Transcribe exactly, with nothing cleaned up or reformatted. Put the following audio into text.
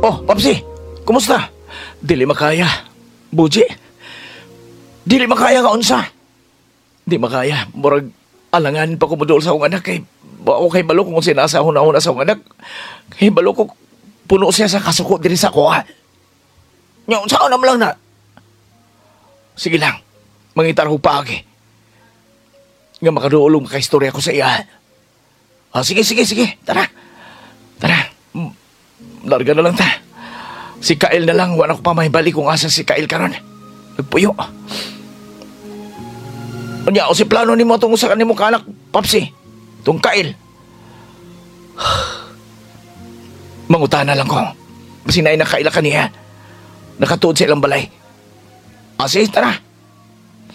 Oh, Papsi, kumusta? Dili makaya. Buji, dili makaya ka unsa. Di makaya, murag alangan pa ko modol sa akong anak kay bao kay balo kung sinasa ako na una sa akong anak. Kay balo ko puno siya sa kasuko diri sa kuha. Nya unsa na lang na. Sige lang, mangitar ko paagi. Nga makaduulong ka istorya ko sa iya. Ah, sige, sige, sige, tara. Tara, Mm, larga na lang ta. Si Kael na lang, wala ko pa may balik kung asa si Kael karon. Nagpuyo. Anya, o si plano ni mo itong usakan ni mo kanak, Papsi. Itong Kael. Mangutana lang ko. Kasi na nakaila ka niya. Nakatuod sa ilang balay. Ah, sige, tara.